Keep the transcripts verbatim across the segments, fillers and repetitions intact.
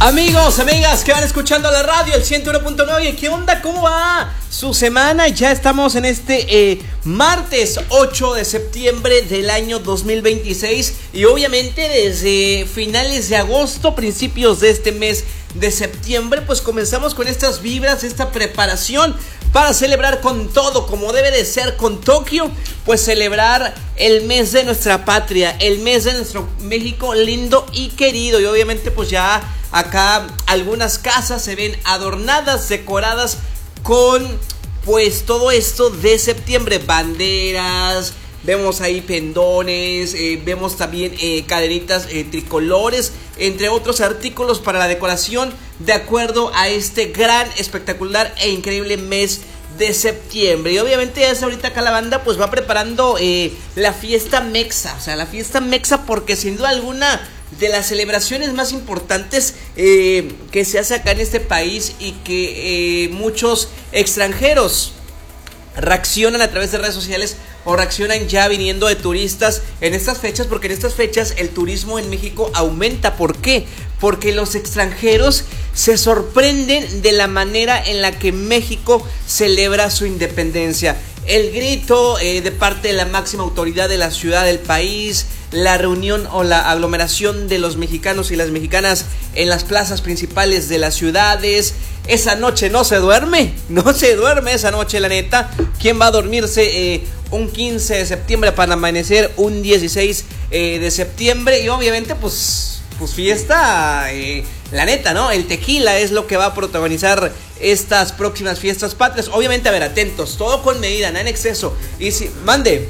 Amigos, amigas que van escuchando la radio, el ciento uno punto nueve. ¿Qué onda? ¿Cómo va su semana? Ya estamos en este eh, martes ocho de septiembre del año dos mil veintiséis. Y obviamente desde finales de agosto, principios de este mes de septiembre, pues comenzamos con estas vibras, esta preparación para celebrar con todo, como debe de ser, con Tokio. Pues celebrar el mes de nuestra patria, el mes de nuestro México lindo y querido. Y obviamente pues ya acá algunas casas se ven adornadas, decoradas con pues todo esto de septiembre, banderas, vemos ahí pendones, eh, vemos también eh, cadenitas eh, tricolores, entre otros artículos para la decoración de acuerdo a este gran, espectacular e increíble mes de septiembre. Y obviamente ya ahorita acá la banda pues va preparando eh, la fiesta mexa, o sea, la fiesta mexa, porque sin duda alguna de las celebraciones más importantes eh, que se hace acá en este país y que eh, muchos extranjeros reaccionan a través de redes sociales o reaccionan ya viniendo de turistas en estas fechas, porque en estas fechas el turismo en México aumenta. ¿Por qué? Porque los extranjeros se sorprenden de la manera en la que México celebra su independencia. El grito eh, de parte de la máxima autoridad de la ciudad del país, la reunión o la aglomeración de los mexicanos y las mexicanas en las plazas principales de las ciudades. Esa noche no se duerme, no se duerme esa noche, la neta. ¿Quién va a dormirse eh, un quince de septiembre para amanecer un dieciséis eh, de septiembre? Y obviamente pues, pues fiesta, eh, la neta, ¿no? El tequila es lo que va a protagonizar estas próximas fiestas patrias. Obviamente, a ver, atentos, todo con medida, nada en exceso. Y si, mande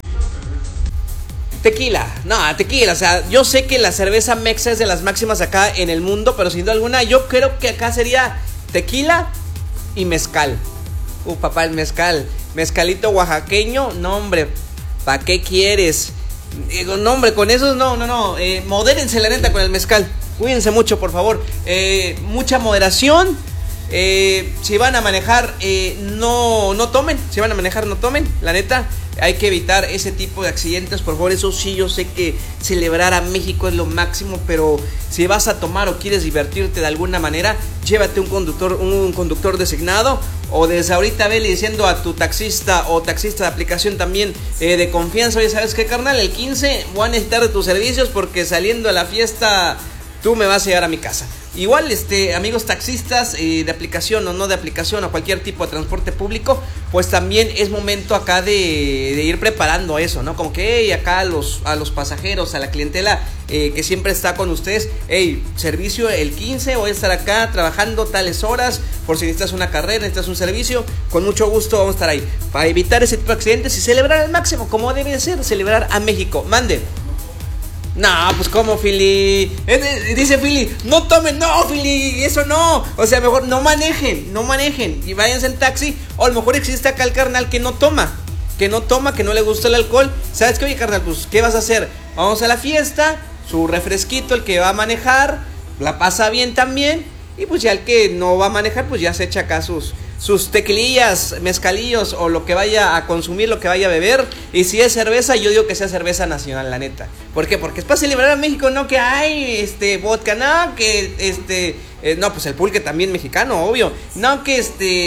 tequila, no, tequila, o sea, yo sé que la cerveza mexa es de las máximas acá en el mundo, pero sin duda alguna yo creo que acá sería tequila y mezcal. Uh, papá, el mezcal, mezcalito oaxaqueño, no hombre, ¿para qué quieres? Digo, no hombre, con esos no, no, no, eh, modérense la neta con el mezcal, cuídense mucho por favor, eh, mucha moderación. Eh, si van a manejar, eh, no, no tomen. Si van a manejar, no tomen. La neta, hay que evitar ese tipo de accidentes. Por favor, eso sí, yo sé que celebrar a México es lo máximo, pero si vas a tomar o quieres divertirte de alguna manera, llévate un conductor, un conductor designado. O desde ahorita vele diciendo a tu taxista o taxista de aplicación también eh, de confianza: oye, ¿sabes qué, carnal? El quince voy a necesitar de tus servicios porque saliendo a la fiesta tú me vas a llevar a mi casa. Igual, este, amigos taxistas eh, de aplicación o no de aplicación o cualquier tipo de transporte público, pues también es momento acá de, de ir preparando eso, ¿no? Como que, hey, acá a los, a los pasajeros, a la clientela eh, que siempre está con ustedes, hey, servicio el quince, voy a estar acá trabajando tales horas, por si necesitas una carrera, necesitas un servicio, con mucho gusto vamos a estar ahí, para evitar ese tipo de accidentes y celebrar al máximo, como debe ser, celebrar a México. Mande. No, pues como, Philly. Dice Philly, no tomen, no, Philly, eso no. O sea, mejor no manejen, no manejen y váyanse en taxi. O a lo mejor existe acá el carnal que no toma, que no toma, que no le gusta el alcohol. ¿Sabes qué? Oye, carnal, pues, ¿qué vas a hacer? Vamos a la fiesta, su refresquito, el que va a manejar, la pasa bien también. Y pues ya el que no va a manejar, pues ya se echa acá sus... sus tequilillas, mezcalillos o lo que vaya a consumir, lo que vaya a beber. Y si es cerveza, yo digo que sea cerveza nacional, la neta. ¿Por qué? Porque es para celebrar a México, no que hay este vodka, no que este eh, no, pues el pulque también mexicano, obvio. No que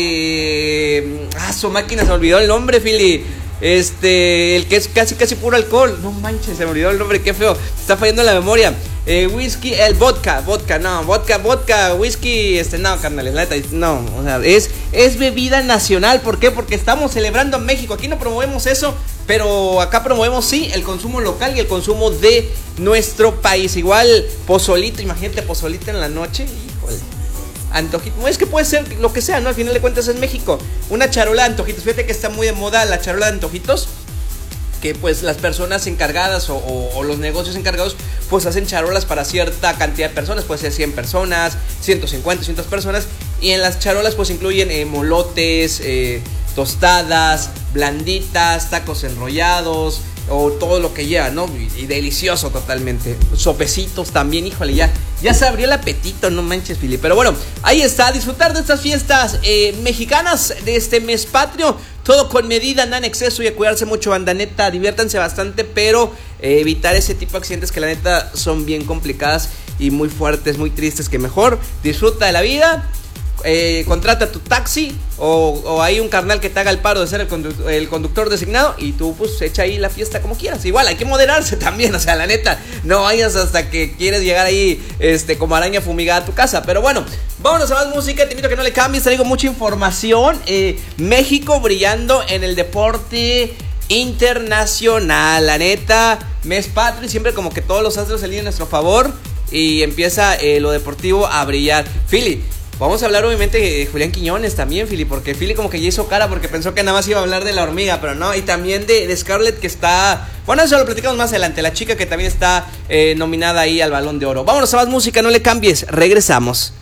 este ah, su máquina se olvidó el nombre, Philly. Este, el que es casi casi puro alcohol. No manches, se me olvidó el nombre, qué feo. Está fallando la memoria. Eh, whisky, el vodka, vodka, no, vodka, vodka, whisky, este, no, carnales, la neta, no, o sea, es, es bebida nacional. ¿Por qué? Porque estamos celebrando en México. Aquí no promovemos eso, pero acá promovemos, sí, el consumo local y el consumo de nuestro país. Igual, pozolito, imagínate, pozolito en la noche, híjole. Antojitos, es que puede ser lo que sea, ¿no? Al final de cuentas es México. Una charola de antojitos, fíjate que está muy de moda la charola de antojitos, que pues las personas encargadas o, o, o los negocios encargados pues hacen charolas para cierta cantidad de personas, puede ser cien personas, ciento cincuenta, doscientas personas, y en las charolas pues incluyen eh, molotes, eh, tostadas, blanditas, tacos enrollados o todo lo que lleva, ¿no? Y, y delicioso totalmente. Sopecitos también, híjole, ya, ya se abrió el apetito, no manches, Fili. Pero bueno, ahí está, disfrutar de estas fiestas eh, mexicanas de este mes patrio. Todo con medida, nada en exceso y a cuidarse mucho, banda, neta, diviértanse bastante, pero eh, evitar ese tipo de accidentes que la neta son bien complicadas y muy fuertes, muy tristes, que mejor disfruta de la vida. Eh, contrata tu taxi o, o hay un carnal que te haga el paro de ser el, condu- el conductor designado y tú pues echa ahí la fiesta como quieras. Igual hay que moderarse también, o sea, la neta, no vayas hasta que quieres llegar ahí este, como araña fumigada a tu casa. Pero bueno, vámonos a más música, te invito a que no le cambies, traigo mucha información. eh, México brillando en el deporte internacional, la neta, mes patrio y siempre como que todos los astros se alinean a nuestro favor y empieza eh, lo deportivo a brillar. Philly, vamos a hablar obviamente de Julián Quiñones también, Philly, porque Philly como que ya hizo cara porque pensó que nada más iba a hablar de la hormiga, pero no, y también de, de Scarlett que está, bueno, eso lo platicamos más adelante, la chica que también está eh, nominada ahí al Balón de Oro. Vámonos a más música, no le cambies, regresamos.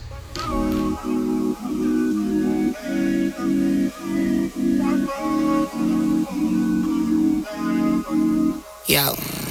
Yo.